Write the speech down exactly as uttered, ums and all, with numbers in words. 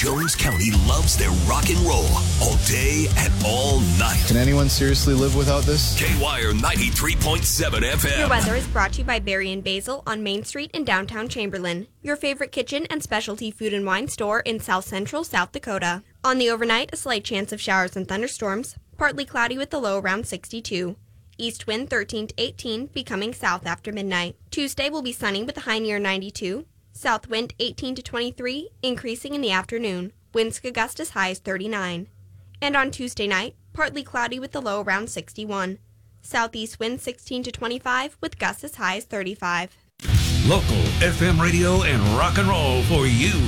Jones County loves their rock and roll all day and all night. Can anyone seriously live without this? K-Wire ninety-three point seven F M. Your weather is brought to you by Berry and Basil on Main Street in downtown Chamberlain. Your favorite kitchen and specialty food and wine store in South Central South Dakota. On the overnight, a slight chance of showers and thunderstorms. Partly cloudy with the low around sixty-two. East wind thirteen to eighteen, becoming south after midnight. Tuesday will be sunny with a high near ninety-two. South wind eighteen to twenty-three, increasing in the afternoon. Winds could gust as high as thirty-nine. And on Tuesday night, partly cloudy with the low around sixty-one. Southeast wind sixteen to twenty-five, with gusts as high as thirty-five. Local F M radio and rock and roll for you.